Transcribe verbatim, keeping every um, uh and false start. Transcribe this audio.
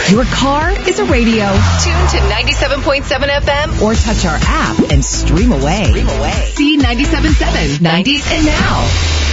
Your car is a radio. Tune to ninety-seven point seven F M or touch our app and stream away. Stream away. C ninety-seven point seven, nineties and now.